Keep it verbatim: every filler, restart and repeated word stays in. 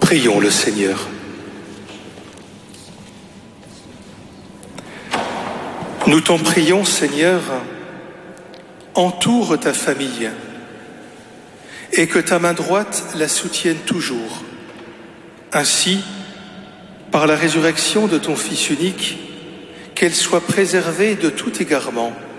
Prions le Seigneur. Nous t'en prions, Seigneur, entoure ta famille et que ta main droite la soutienne toujours. Ainsi, par la résurrection de ton Fils unique, qu'elle soit préservée de tout égarement